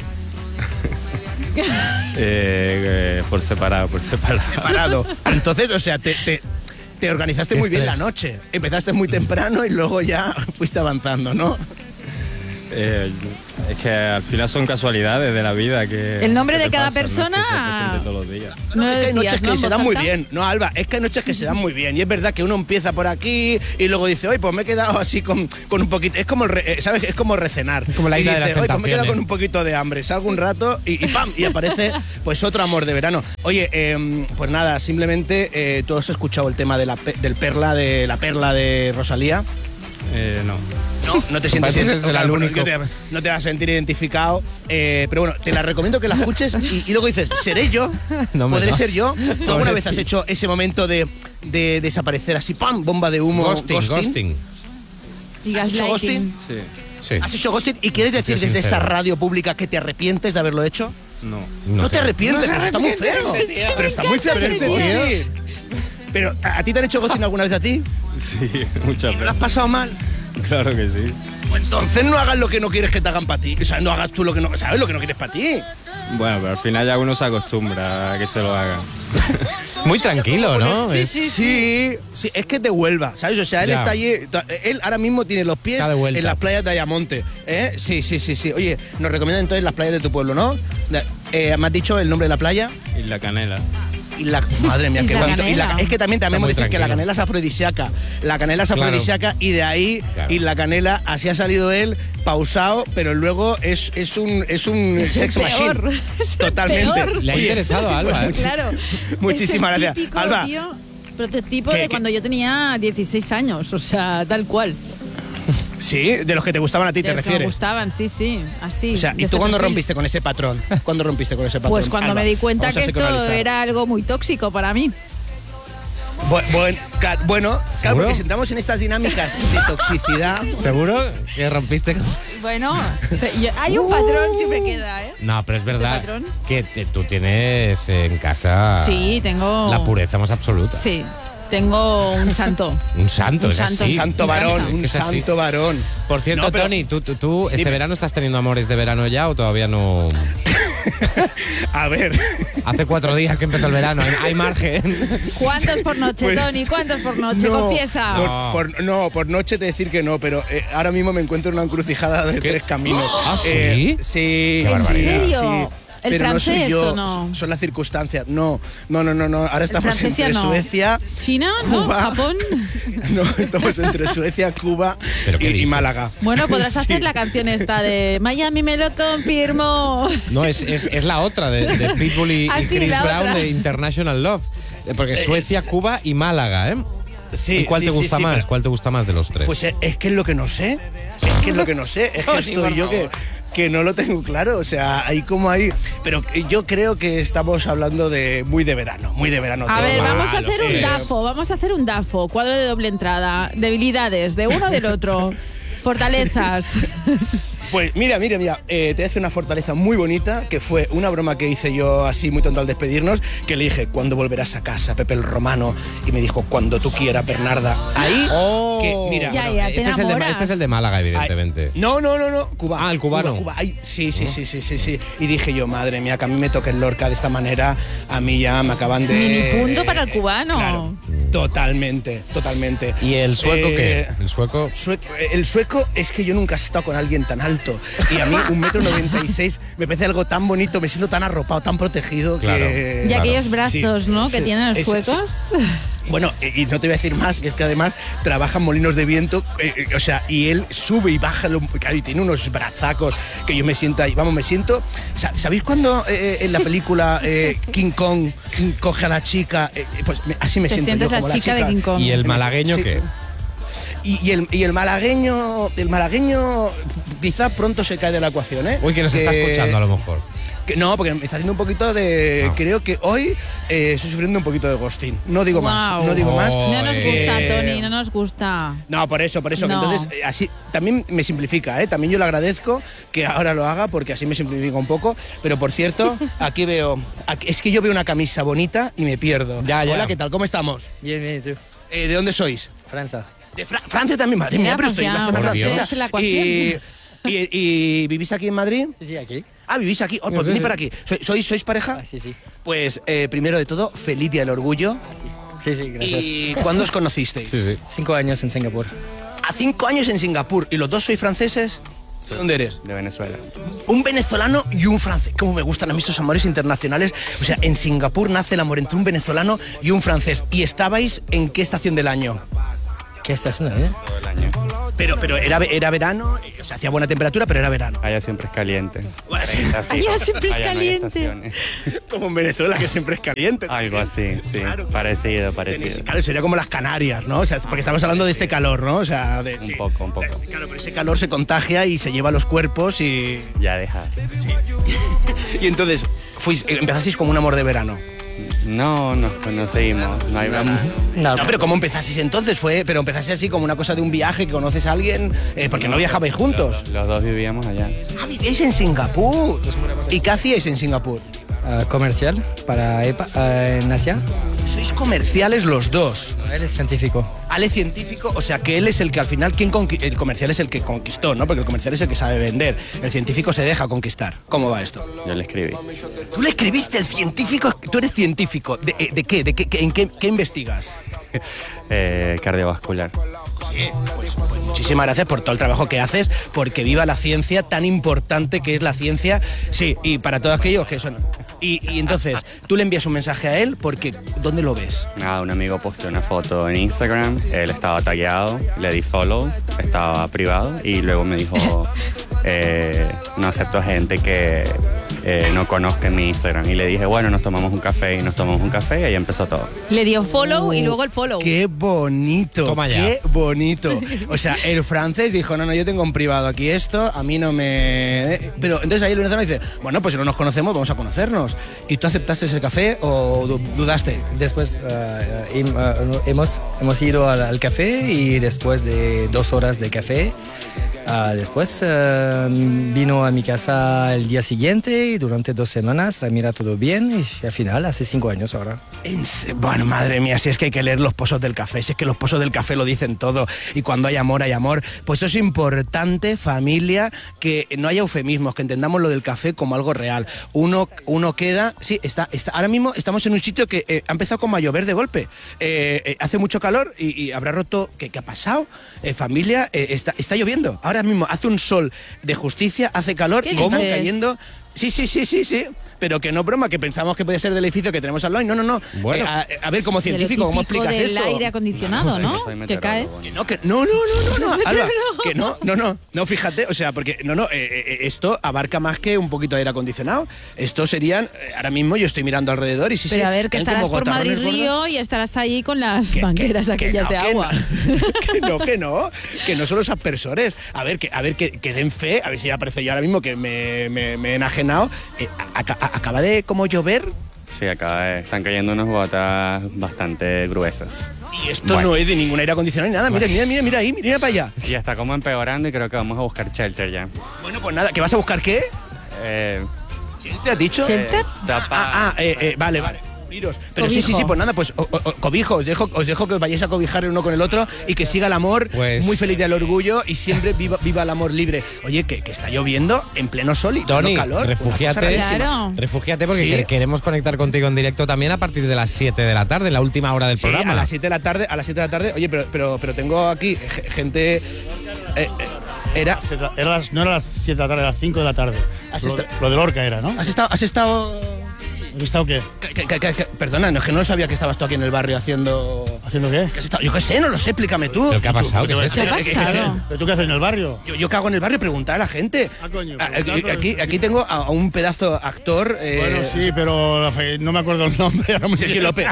Eh, eh, por separado, por separado. Separado. Entonces, o sea, te, te, te organizaste Qué muy bien la estrés. noche. Empezaste muy temprano y luego ya fuiste avanzando, ¿no? Eh, es que al final son casualidades de la vida que. El nombre que de te cada pasan, ¿no? persona- Que se presente todos los días. No lo es que hay decías, noches ¿no? que En se voz dan muy alta. bien. No, Alba, es que hay noches que se dan muy bien. Y es verdad que uno empieza por aquí y luego dice, oye, pues me he quedado así con, con un poquito. Es como, el re- eh, ¿sabes? Es como recenar. Como la Y isla de dice, las oye, pues me he quedado tentaciones. con un poquito de hambre. Salgo un rato y, y ¡pam! Y aparece pues otro amor de verano. Oye, eh, pues nada, simplemente eh, tú has escuchado el tema de la pe- del perla de la perla de Rosalía. Eh, no. No, no te sientes Parece que es el claro, bueno, único. yo te- no te vas a sentir identificado. eh, pero bueno, te la recomiendo que la escuches y, y luego dices, ¿seré yo? No, me ¿Podré no. ser yo? ¿Tú alguna vez has hecho ese momento de, de desaparecer así, ¡pam! Bomba de humo. Ghosting, ghosting. Y ¿Has hecho gaslighting. Sí. Sí. ¿Has hecho ghosting? ¿Y quieres decir Soy desde esta sincero. radio pública que te arrepientes de haberlo hecho? No. No, te sé. arrepientes, No se pero está muy arrepiente, feo. Pero está muy feo Pero este este tío. Pero, ¿a a ti te han hecho ghosting alguna vez a ti? Sí, muchas ¿Y no lo has veces. pasado mal? Claro que sí. Pues entonces no hagas lo que no quieres que te hagan para ti. O sea, no hagas tú lo que no... ¿Sabes? Lo que no quieres para ti. Bueno, pero al final ya uno se acostumbra a que se lo hagan. Muy tranquilo, ¿no? Sí, Es- sí, Sí, sí, es que es de Huelva, ¿sabes? O sea, él Ya. está allí, él ahora mismo tiene los pies Está de vuelta. en las playas de Ayamonte, ¿eh? Sí, sí, sí, sí. Oye, nos recomiendan entonces las playas de tu pueblo, ¿no? Eh, ¿Me has dicho el nombre de la playa? Y la canela. Y la, madre mía, qué La bonito. Y la- canela. es que también, también Está muy decir que la tranquilo. canela es afrodisíaca. La canela es Claro. afrodisíaca y de ahí, Claro. y la canela, así ha salido él, pausado, pero luego es, es un, es un Es el sex machine. peor, es el Totalmente. peor. Le ha interesado a Alba, ¿eh? Claro. Muchísimas es el gracias. típico, Alba. tío, prototipo ¿Qué, de qué? cuando yo tenía dieciséis años, o sea, tal cual. Sí, de los que te gustaban a ti, De te los que me refieres. gustaban, sí, sí, así. O sea, de ¿y este tú cuándo perfil. rompiste con ese patrón? ¿Cuándo rompiste con ese patrón? Pues cuando Alba, me di cuenta vamos a que esto psicoanalizar. era algo muy tóxico para mí. Bu- buen- ca- bueno, claro, ¿Seguro? porque si entramos en estas dinámicas de toxicidad. ¿Seguro que rompiste con...? Bueno, te- yo- hay un patrón, siempre queda, ¿eh? No, pero es verdad patrón? que te- tú tienes en casa Sí, tengo... la pureza más absoluta. Sí, tengo un santo. Un santo, Un es santo. así. Un santo varón, un Es así. santo varón. Por cierto, No, pero- Tony, ¿tú, tú, tú este Dime. verano estás teniendo amores de verano ya o todavía no...? A ver. Hace cuatro días que empezó el verano, hay, hay margen. ¿Cuántos por noche, Pues- Tony? ¿Cuántos por noche? No, Confiesa. Por, No. por- no, por noche te decir que no, pero eh, ahora mismo me encuentro en una encrucijada de ¿Qué? tres caminos. ¿Ah, sí? Eh, sí. Qué barbaridad. ¿En serio? Sí. ¿El Pero no soy francés yo, o no? son las circunstancias. No, no, no, no, no. Ahora estamos francés ya entre no. Suecia, ¿China? ¿No? Cuba. ¿Japón? no, estamos entre Suecia, Cuba ¿Pero qué y, y dices? Málaga. Bueno, podrás Sí. hacer la canción esta de Miami me lo confirmo. No, es, es, es la otra de, de Pitbull y, y Ah, sí, Chris la Brown otra. de International Love. Eh, Porque Suecia, Cuba y Málaga, ¿eh? Sí, ¿Y cuál sí, te sí, gusta sí, más? pero- ¿Cuál te gusta más de los tres? Pues eh, es que es lo que no sé. Es que es lo que no sé. Es que Tony, estoy por yo que, favor. que no lo tengo claro. O sea, ahí como ahí. Pero yo creo que estamos hablando de muy de verano. Muy de verano. A todo. ver, vamos a Ah, los hacer un tres. DAFO, vamos a hacer un DAFO, cuadro de doble entrada, debilidades de uno del otro, fortalezas. Pues mira, mira, mira, eh, te voy a hacer una fortaleza muy bonita, que fue una broma que hice yo así muy tonta al despedirnos, que le dije, ¿cuándo volverás a casa, Pepe el Romano? Y me dijo, cuando tú quieras, Bernarda. Ahí, Oh. que mira... Ya, bueno, ya, te este, es el de, enamoras. este es el de Málaga, evidentemente. Ay, no, no, no, no, Cuba. Ah, el cubano. Cuba, Cuba. Ay, sí, sí, sí, sí, sí, sí. Y dije yo, madre mía, que a mí me toque el Lorca de esta manera, a mí ya me acaban de... Mini punto para el cubano. Claro, totalmente, totalmente. ¿Y el sueco Eh, qué? El sueco... Sueco- el sueco es que yo nunca he estado con alguien tan alto. Y a mí un metro noventa y seis me parece algo tan bonito, me siento tan arropado, tan protegido Claro. que... Y Claro. aquellos brazos, Sí, ¿no? Que sí, tienen los es- suecos. Bueno, eh, y no te voy a decir más, que es que además trabaja en molinos de viento, eh, eh, o sea, y él sube y baja, lo- claro, y tiene unos brazacos que yo me siento ahí, vamos, me siento... sa- ¿Sabéis cuando eh, en la película eh, King Kong coge a la chica? Eh, pues me- así me Te siento sientes yo, como la chica de King Kong. ¿Y el malagueño Sí. qué? Y, y el, y el malagueño, el malagueño quizá pronto se cae de la ecuación, ¿eh? Uy, que nos está escuchando a lo mejor. Que no, porque me está haciendo un poquito de... No. Creo que hoy eh, estoy sufriendo un poquito de ghosting. No digo más, Guau. no digo más. Oh, No nos eh. gusta, Eh, Tony, no nos gusta. No, por eso, por eso. que No. entonces, eh, así también me simplifica, ¿eh? También yo le agradezco que ahora lo haga porque así me simplifica un poco. Pero por cierto, aquí veo. aquí- es que yo veo una camisa bonita y me pierdo. Ya, ya. Hola, ¿qué tal? ¿Cómo estamos? Bien, bien, ¿y tú? Eh, ¿De dónde sois? Francia. De Fra- Francia también, madre mía, Ya, pero pues estoy en la ya, zona por francesa. Dios. Es la ecuación. Y, y- y vivís aquí en Madrid? Sí, sí, aquí. Ah, vivís aquí. Oh, pues Sí, venid sí. para aquí. ¿Sois, sois, sois pareja? Ah, sí, sí. Pues eh, primero de todo, feliz día del orgullo. Sí, sí, gracias. ¿Y cuándo os conocisteis? Sí, sí. Cinco años en Singapur. A cinco años en Singapur. ¿Y los dos sois franceses? ¿De dónde eres? De Venezuela. Un venezolano y un francés. ¿Cómo me gustan a mí estos amores internacionales? O sea, en Singapur nace el amor entre un venezolano y un francés. ¿Y estabais en qué estación del año? ¿Qué estación, eh? Todo el año. Pero, pero era, era verano, o sea, hacía buena temperatura, pero era verano. Allá siempre es caliente. Bueno, sí. treinta Allá fijo. siempre es Allá no hay caliente. estaciones. Como en Venezuela, que siempre es caliente. Algo así, sí. Claro. Parecido, Tenéis- parecido. Claro, sería como las Canarias, ¿no? O sea, porque estamos hablando de este calor, ¿no? O sea, de, Un sí. poco, un poco. Claro, pero ese calor se contagia y se lleva a los cuerpos y... Ya deja. Y entonces, fuis, empezasteis como un amor de verano. No, nos conocimos. No hay No, No, pero ¿cómo empezasteis entonces? Fue, pero empezasteis así como una cosa de un viaje, que conoces a alguien, eh, porque no viajabais juntos. Los, los dos vivíamos allá. Ah, vivíais en Singapur. ¿Y qué hacíais en Singapur? ah, comercial para E P A ah, en Asia. sois comerciales los dos. Él es científico. Ale es científico, o sea que él es el que al final, quien conqui- el comercial es el que conquistó, ¿no? Porque el comercial es el que sabe vender. El científico se deja conquistar. ¿Cómo va esto? Yo le escribí. ¿Tú le escribiste el científico? ¿Tú eres científico? ¿De, eh, de qué? ¿De qué, qué- ¿En qué, qué investigas? Eh, cardiovascular. Oye, pues, pues muchísimas gracias por todo el trabajo que haces, porque viva la ciencia, tan importante que es la ciencia. Sí, y para todos aquellos que son... Y, y entonces, tú le envías un mensaje a él, porque ¿dónde lo ves? Nada, un amigo posteó una foto en Instagram, él estaba tagueado, le di follow, estaba privado y luego me dijo, eh, no acepto gente que eh, no conozca mi Instagram. Y le dije, bueno, nos tomamos un café y nos tomamos un café y ahí empezó todo. Le dio follow y luego el follow. ¡Qué bonito! Toma ya. ¡Qué bonito! O sea, el francés dijo, no, no, yo tengo en privado aquí esto, a mí no me... Pero entonces ahí el venezolano dice, bueno, pues si no nos conocemos, vamos a conocernos. ¿Y tú aceptaste ese café o du- dudaste? Después uh, hem- uh, hemos, hemos ido al, al café y después de dos horas de café, uh, después uh, vino a mi casa el día siguiente y durante dos semanas mira todo bien y al final hace cinco años ahora. En se- Bueno, madre mía, si es que hay que leer los pozos del café, si es que los pozos del café lo dicen todo, y cuando hay amor, hay amor. Pues es importante, familia, que no haya eufemismos, que entendamos lo del café como algo real. Uno, uno queda, sí, está, está, ahora mismo estamos en un sitio que eh, ha empezado como a llover de golpe. Eh, eh, hace mucho calor y, y habrá roto, ¿qué, qué ha pasado? Eh, familia, eh, está, está lloviendo. Ahora mismo hace un sol de justicia, hace calor y ¿Qué están dices? cayendo... Sí, sí, sí, sí, sí. Pero que no broma, que pensamos que puede ser del edificio que tenemos al lado. Y no, no, no. Bueno. Eh, a, a ver, como científico, ¿cómo típico explicas del esto? aire acondicionado, ¿no? Soy Que cae. meteorólogo. Que no, que no, no, no, no, no, Alba, No. que no, no, no, no, fíjate, o sea, porque no, no, eh, eh, esto abarca más que un poquito de aire acondicionado. Esto serían, eh, ahora mismo yo estoy mirando alrededor y sí, sí. Pero a ver, que hay estarás como por Madrid gotarrones Río gordos. y estarás ahí con las Que- mangueras que- que aquellas no, de que agua. no, que no, que no, que no son los aspersores. A ver, que, a ver, que, que den fe, a ver si ya aparece yo ahora mismo que me, me, me he enajenado. Eh, a- a- acaba de como llover. Sí, acá eh, están cayendo unas gotas bastante gruesas. Y esto Bueno. no es de ningún aire acondicionado ni nada. Mira, mira, mira, mira ahí, mira para allá. Y está como empeorando y creo que vamos a buscar shelter ya. Bueno, pues nada, ¿que vas a buscar qué? Eh, ¿Te has dicho? ¿Shelter? tapa- Ah, ah, eh, eh, vale, vale. Iros. Pero sí, sí, Cobijo. sí, pues nada, pues o- o- cobijo, os dejo, os dejo que os vayáis a cobijar el uno con el otro y que siga el amor, Pues- muy feliz del orgullo y siempre viva, viva el amor libre. Oye, que, que está lloviendo en pleno sol y Tony, pleno calor. una cosa refúgiate, rarísima. Claro. refúgiate porque Sí. que- queremos conectar contigo en directo también a partir de las siete de la tarde, en la última hora del Sí, programa. a las siete de la tarde, a las siete de la tarde. Oye, pero, pero, pero tengo aquí ge- gente. eh, eh, era. Era las, no era las siete de la tarde, era las cinco de la tarde. Has Lo, esta- lo de Lorca era, ¿no? ¿Has estado.? ¿Has estado ¿Has estado qué? que- que- que- que- perdona, no, es que no sabía que estabas tú aquí en el barrio haciendo. ¿Haciendo qué? ¿Qué has estado? Yo qué sé, no lo sé, explícame tú. ¿Pero qué ha pasado? ¿Qué es esto? ¿Qué ha pasado? ¿Pero tú qué haces en el barrio? Yo, yo cago en el barrio, preguntar a la gente. Ah, coño, Ah, preguntar, aquí, pero- aquí, aquí tengo a, a un pedazo actor. eh, Bueno, sí, pero la fe- no me acuerdo el nombre. Ahora mismo. Sergio López.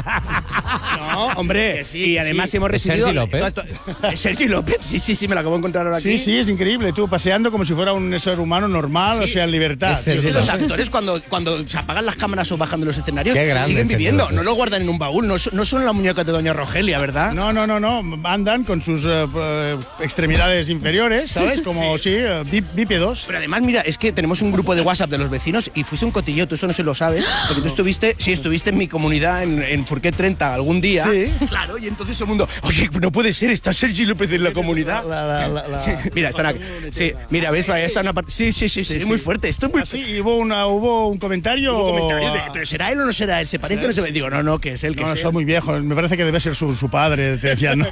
No, hombre. y además hemos ¿Es recibido. Sergi López? ¿Es Sergi López? Sí, sí, sí, me lo acabo de encontrar ahora aquí. Sí, sí, es increíble. Tú paseando como si fuera un ser humano normal, Sí. o sea, en libertad. Es Sergi Es que los López. actores cuando, cuando se apagan las cámaras o bajan de los escenarios Qué grande siguen Sergi viviendo, López. no lo guardan en un baúl, no, son- no son la muñeca de Doña Rogelia, ¿verdad? No, no, no, no. Andan con sus eh, eh, extremidades inferiores, ¿sabes? Como, sí, eh, bí- bípedos. Pero además, mira, es que tenemos un grupo de WhatsApp de los vecinos y fuiste un cotillo, tú esto no se lo sabes, porque tú estuviste, sí, estuviste en mi comunidad en, en Furquet treinta algún día. Sí. Claro, y entonces todo el mundo, oye, no puede ser, está Sergi López en la comunidad. La- la- la- la- Sí, mira, están aquí. Sí, mira, ves, ahí está una parte. Sí, sí, sí, sí, es muy fuerte. Esto es muy Ah, sí, y hubo, una, hubo un comentario. Hubo comentarios de, pero ¿será él o no será él? ¿Se parece o no se parece? Digo, no, no, que es él, que No, es está él. muy viejo. Me parece que debe ser su, su padre. Te decía, ¿no?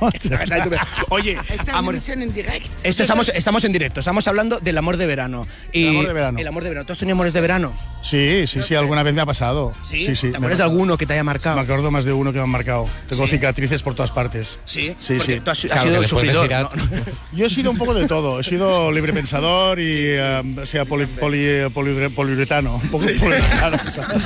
Oye, amor, esto estamos, estamos en directo, estamos hablando del amor de verano. Y El amor de verano. El amor de verano. ¿Tú has tenido amores de verano? Sí, sí, sí, alguna vez me ha pasado. ¿Sí? Sí, sí. ¿Te me acuerdas ha de pasado. alguno que te haya marcado? Me acuerdo más de uno que me han marcado. Tengo ¿Sí? cicatrices por todas partes. Sí, Sí, porque sí. tú has, has Claro, sido que el después de sufridor. Sirat- ¿no? Yo he sido un poco de todo. He sido librepensador y, eh, o sea, poli, poli- poli- poliuretano. Un poco poliuretano. ¿sabes?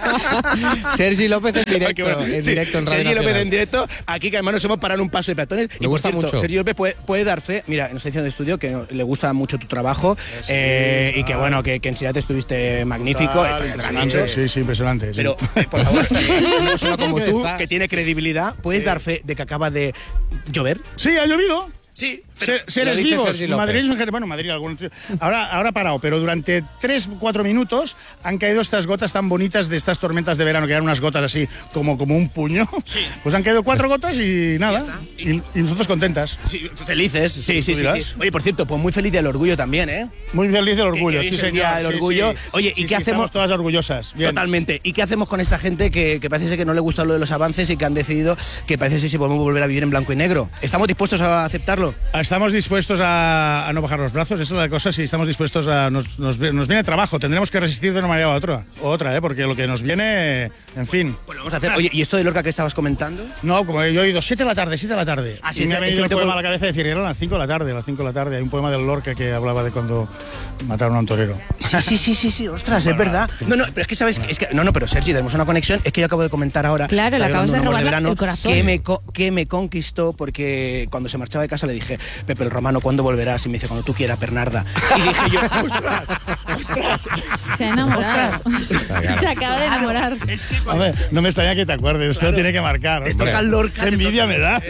Sergi López en directo, Qué bueno. en Sí, directo en Radio Sergi López Nacional. en directo. Aquí que además nos hemos parado en un paso de peatones. Me y por gusta cierto, mucho. Sergi López puede, puede dar fe. Mira, nos está diciendo de estudio que le gusta mucho tu trabajo eh, y que bueno, que, que en Sirat estuviste magnífico. Tal, Esto ya te lo han impresionante. dicho. Sí, sí, impresionante. sí. Pero, eh, por favor, eh, una persona como tú, Está. que tiene credibilidad, ¿puedes dar fe de que acaba de llover? Sí, ha llovido. Sí. Ser- seres Lo dice vivos. Sergi López. Madrid es un género- bueno, Madrid algún ahora ahora ha parado, pero durante tres cuatro minutos han caído estas gotas tan bonitas de estas tormentas de verano, que eran unas gotas así como, como un puño. Pues han caído cuatro gotas y nada. Y, y nosotros contentas. Sí, felices, sí, sí, ¿Tú sí, dirás? sí. Oye, por cierto, pues muy feliz del orgullo también, ¿eh? Muy feliz del orgullo, Que- que sí, hoy es el señor. día del sí, orgullo. sí. Oye, ¿y Sí, qué sí, hacemos? estamos todas orgullosas. Bien. Totalmente. ¿Y qué hacemos con esta gente que, que parece que no le gusta lo de los avances y que han decidido que parece que si podemos volver a vivir en blanco y negro? ¿Estamos dispuestos a aceptarlo? Estamos dispuestos a, a no bajar los brazos, esa es la cosa, si estamos dispuestos a... Nos, nos, nos viene trabajo, tendremos que resistir de una manera u otra, u otra, ¿eh? Porque lo que nos viene, en fin... Pues lo vamos a hacer. Oye, ¿y esto de Lorca que estabas comentando? No, como yo he oído, siete de la tarde, siete de la tarde. Ah, sí, y me es ha que venido no el te poema puedo- a la cabeza de decir, eran las cinco de la tarde, las cinco de la tarde. Hay un poema del Lorca que hablaba de cuando mataron a un torero. Sí, sí, sí, sí, sí, ostras, es verdad. No, no, pero es que sabes, es que, no, no, pero Sergi, tenemos una conexión, es que yo acabo de comentar ahora. Claro, le estaba acabas de hablando un amor robar la- verano el corazón. Que me, co- que me conquistó porque cuando se marchaba de casa le dije, Pepe el Romano, ¿cuándo volverás? Y me dice, cuando tú quieras, Bernarda. Y dije yo, ostras, ostras. Se ha enamorado. Se acaba de enamorar. Es que A ver, no me extraña que te acuerdes, esto Claro. tiene que marcar. Te toca el Lorca, Qué te envidia toca- me das.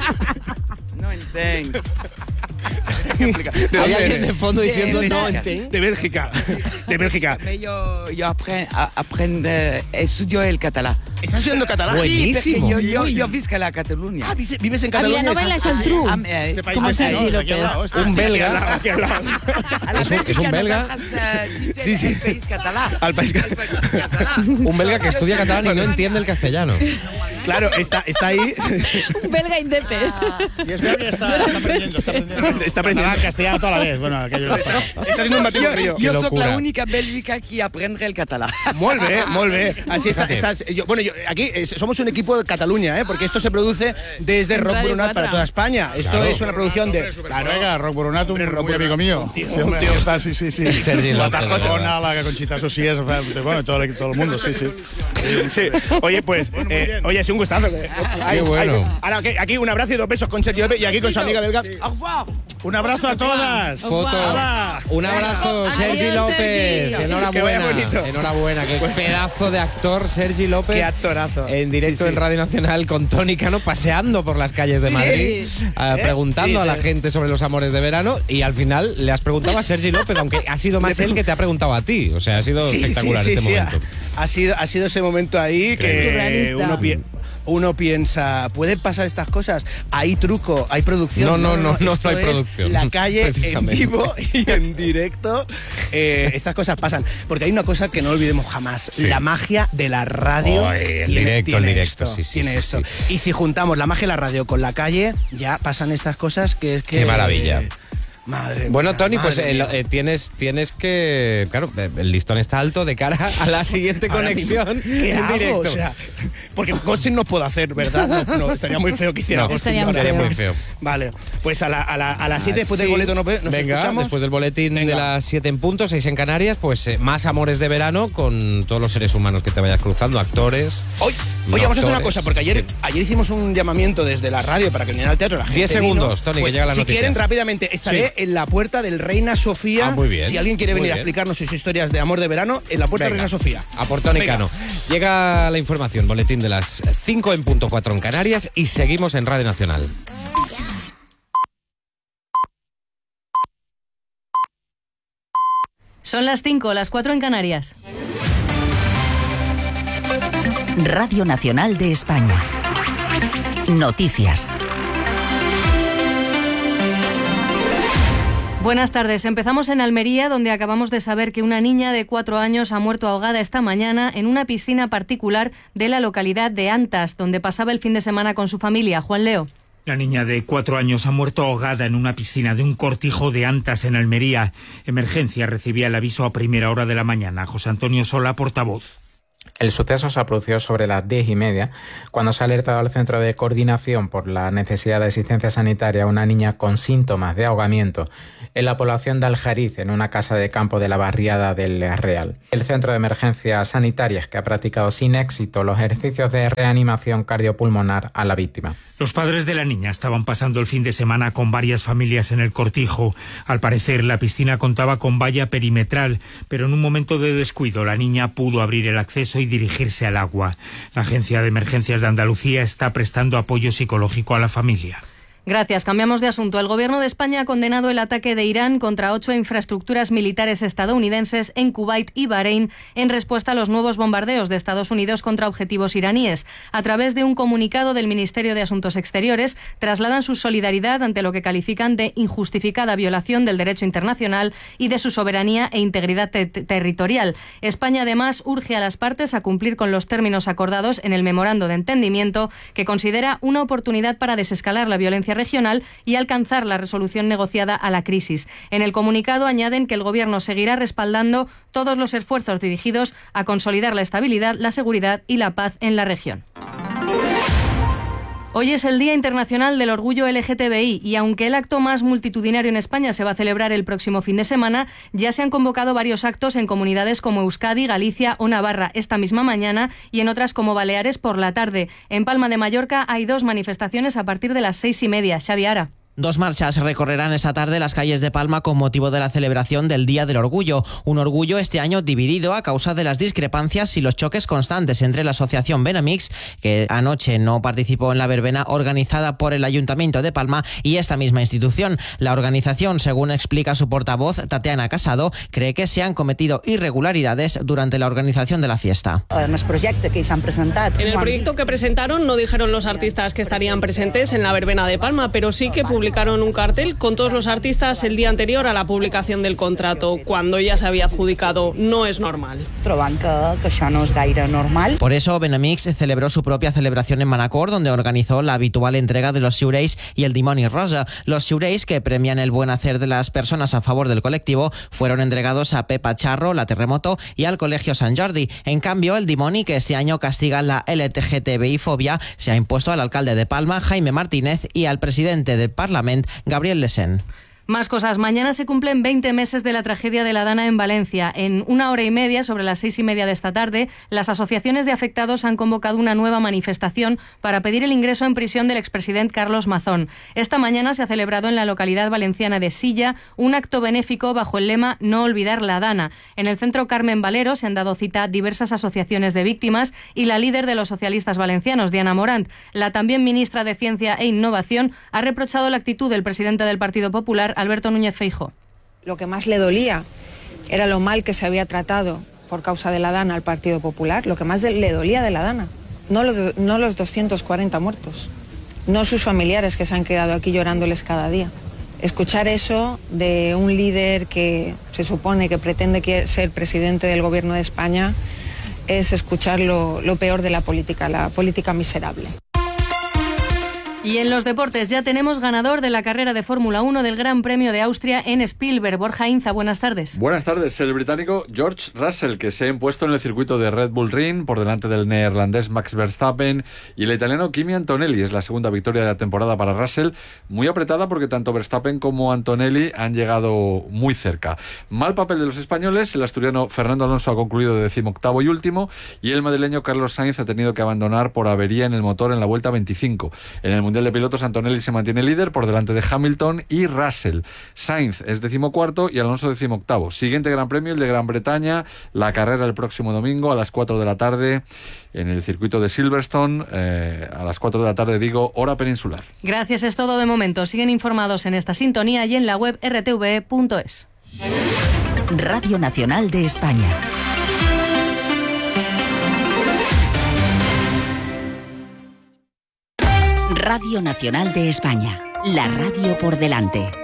No entiendo. ¿De Hay dónde alguien eres? de fondo diciendo De no Bélgica. entiendo. De Bélgica. De Bélgica. Mais yo, yo aprendo, aprendo, estudio el catalán. ¿Estás estudiando catalán? Buenísimo. Sí, porque yo, yo, yo visco a la Cataluña. Ah, vives vives en A Cataluña. Vilanova y la estás- Geltrú. Ah, eh, Este país Como vecino, Sergi de aquí al López. lado, esto. Un Aquí al belga. lado, aquí al lado. a la Es un- es un Bélgica belga. nosotros, eh, dicen Sí, sí. el país catalán. Al país El país catalán. Un belga que estudia catalán y no entiende el castellano. Claro, está, está ahí. Belga indepe. Y este que está, está aprendiendo, está aprendiendo. Está aprendiendo. Catalán, castellano toda la vez. Bueno, aquello Está haciendo un Yo, batiburrillo. yo soy locura. la única bélgica que aprende el catalán. Molt bé, molt bé. Así está, Fíjate. estás. Yo, bueno, yo, aquí eh, somos un equipo de Cataluña, ¿eh? Porque esto se produce desde En Rock Radio Brunat cuatro. para toda España. Esto Claro. es una producción de. Venga, Rock Brunato, un Hombre, Rock muy amigo mío. Tío, Sí, hombre, tío. está, sí, sí, sí. Sergi La López, de Tarragona, verdad. la Conchita Sosies, o sea, bueno, todo el, todo el mundo, sí, sí. Sí. Oye, pues, Bueno, muy eh, bien. oye, es un gustazo. eh. Ay, bueno. ay, ahora aquí, aquí un abrazo y dos besos con Sergio López y aquí con su amiga belga. Au revoir. Un abrazo a todas. Foto. Hala. Un abrazo, Adiós, Sergi López. Sergi. Que Enhorabuena. vaya bonito. Enhorabuena. Qué pedazo de actor, Sergi López. Qué actorazo. En directo Sí, sí. en Radio Nacional con Tony Cano paseando por las calles de Madrid, eh, preguntando Sí, a la sí. gente sobre los amores de verano y al final le has preguntado a Sergi López, aunque ha sido más él que te ha preguntado a ti. O sea, ha sido Sí, espectacular sí, sí, este sí. momento. Ha, ha sido, ha sido ese momento ahí que Surrealista. uno, pi- uno piensa, ¿pueden pasar estas cosas? Hay truco, hay producción. No, no, no, no, esto no hay es producción, La calle en precisamente. vivo y en directo. Eh, estas cosas pasan. Porque hay una cosa que no olvidemos jamás: Sí. la magia de la radio. Ay, el tiene- directo, tiene el directo, esto, sí, sí, tiene sí, esto. sí. Y si juntamos la magia de la radio con la calle, ya pasan estas cosas que es que. Qué maravilla. Madre Bueno, mía, Tony, pues madre eh, mía. lo- eh, tienes, tienes que. Claro, eh, el listón está alto de cara a la siguiente Ahora conexión mismo, ¿qué en hago? directo. O sea, porque ghosting no puedo hacer, ¿verdad? No, no, estaría muy feo que hiciera No, ghosting. estaría ahora. Sería feo. muy feo. Vale, pues a, la, a, la, a las siete después del Así, boleto nos, ve- nos venga, escuchamos. después del boletín de Venga. las siete en punto, seis en Canarias, pues eh, más amores de verano con todos los seres humanos que te vayas cruzando, actores. Hoy, no oye, vamos a hacer una actores. cosa, porque ayer, Sí. ayer hicimos un llamamiento desde la radio para que vinieran al teatro. La gente Diez vino. segundos, Tony, que Pues, llegan las si noticias. quieren, rápidamente, estaré Sí. en la puerta del Reina Sofía. Ah, muy bien, Si alguien quiere muy venir a bien. explicarnos sus historias de amor de verano, en la puerta del Venga. Reina Sofía. A por Tony Venga. Cano. Llega la información, boletín de las cinco en punto cuatro en Canarias y seguimos en Radio Nacional. Son las cinco, las cuatro en Canarias. Radio Nacional de España. Noticias. Buenas tardes. Empezamos en Almería, donde acabamos de saber que una niña de cuatro años ha muerto ahogada esta mañana en una piscina particular de la localidad de Antas, donde pasaba el fin de semana con su familia. Juan Leo. La niña de cuatro años ha muerto ahogada en una piscina de un cortijo de Antas, en Almería. Emergencia recibía el aviso a primera hora de la mañana. José Antonio Sola, portavoz. El suceso se produjo sobre las diez y media, cuando se ha alertado al Centro de Coordinación por la necesidad de asistencia sanitaria a una niña con síntomas de ahogamiento en la población de Aljariz, en una casa de campo de la barriada del Real. El Centro de Emergencias Sanitarias, que ha practicado sin éxito los ejercicios de reanimación cardiopulmonar a la víctima. Los padres de la niña estaban pasando el fin de semana con varias familias en el cortijo. Al parecer, la piscina contaba con valla perimetral, pero en un momento de descuido la niña pudo abrir el acceso y dirigirse al agua. La Agencia de Emergencias de Andalucía está prestando apoyo psicológico a la familia. Gracias. Cambiamos de asunto. El Gobierno de España ha condenado el ataque de Irán contra ocho infraestructuras militares estadounidenses en Kuwait y Bahrein en respuesta a los nuevos bombardeos de Estados Unidos contra objetivos iraníes. A través de un comunicado del Ministerio de Asuntos Exteriores, trasladan su solidaridad ante lo que califican de injustificada violación del derecho internacional y de su soberanía e integridad te- territorial. España, además, urge a las partes a cumplir con los términos acordados en el memorando de entendimiento, que considera una oportunidad para desescalar la violencia regional y alcanzar la resolución negociada a la crisis. En el comunicado añaden que el Gobierno seguirá respaldando todos los esfuerzos dirigidos a consolidar la estabilidad, la seguridad y la paz en la región. Hoy es el Día Internacional del Orgullo L G T B I y aunque el acto más multitudinario en España se va a celebrar el próximo fin de semana, ya se han convocado varios actos en comunidades como Euskadi, Galicia o Navarra esta misma mañana y en otras como Baleares por la tarde. En Palma de Mallorca hay dos manifestaciones a partir de las seis y media. Xavi Ara. Dos marchas recorrerán esta tarde las calles de Palma con motivo de la celebración del Día del Orgullo. Un orgullo este año dividido a causa de las discrepancias y los choques constantes entre la asociación Benamix, que anoche no participó en la verbena organizada por el Ayuntamiento de Palma, y esta misma institución. La organización, según explica su portavoz, Tatiana Casado, cree que se han cometido irregularidades durante la organización de la fiesta. En el proyecto que se han presentado. En el proyecto que presentaron no dijeron los artistas que estarían presentes en la verbena de Palma, pero sí que publicaron publicaron un cartel con todos los artistas el día anterior a la publicación del contrato, cuando ya se había adjudicado. No es normal. Troban que, que això no es gaire normal. Por eso Benamix celebró su propia celebración en Manacor, donde organizó la habitual entrega de los Xiureis y el Dimoni Rosa. Los Xiureis, que premian el buen hacer de las personas a favor del colectivo, fueron entregados a Pepa Charro, la Terremoto, y al Colegio San Jordi. En cambio, el Dimoni, que este año castiga la L G T B I-fobia, se ha impuesto al alcalde de Palma, Jaime Martínez, y al presidente del Parlamento, Gabriel Lesén. Más cosas. Mañana se cumplen veinte meses de la tragedia de la Dana en Valencia. En una hora y media, sobre las seis y media de esta tarde, las asociaciones de afectados han convocado una nueva manifestación para pedir el ingreso en prisión del expresidente Carlos Mazón. Esta mañana se ha celebrado en la localidad valenciana de Silla un acto benéfico bajo el lema No olvidar la Dana. En el centro Carmen Valero se han dado cita diversas asociaciones de víctimas y la líder de los socialistas valencianos, Diana Morant. La también ministra de Ciencia e Innovación ha reprochado la actitud del presidente del Partido Popular, Alberto Núñez Feijóo. Lo que más le dolía era lo mal que se había tratado por causa de la Dana al Partido Popular. Lo que más le dolía de la Dana, no los, no los doscientos cuarenta muertos, no sus familiares que se han quedado aquí llorándoles cada día. Escuchar eso de un líder que se supone que pretende ser presidente del Gobierno de España es escuchar lo, lo peor de la política, la política miserable. Y en los deportes ya tenemos ganador de la carrera de Fórmula uno del Gran Premio de Austria en Spielberg. Borja Inza, buenas tardes. Buenas tardes. El británico George Russell, que se ha impuesto en el circuito de Red Bull Ring por delante del neerlandés Max Verstappen, y el italiano Kimi Antonelli. Es la segunda victoria de la temporada para Russell, muy apretada porque tanto Verstappen como Antonelli han llegado muy cerca. Mal papel de los españoles. El asturiano Fernando Alonso ha concluido de decimoctavo y último, y el madrileño Carlos Sainz ha tenido que abandonar por avería en el motor en la vuelta veinticinco. En el Mundial de Pilotos, Antonelli se mantiene líder por delante de Hamilton y Russell. Sainz es decimocuarto y Alonso decimoctavo. Siguiente Gran Premio, el de Gran Bretaña, la carrera el próximo domingo a las cuatro de la tarde en el circuito de Silverstone, eh, a las cuatro de la tarde, digo, hora peninsular. Gracias, es todo de momento. Siguen informados en esta sintonía y en la web r t v e punto es. Radio Nacional de España. Radio Nacional de España, la radio por delante.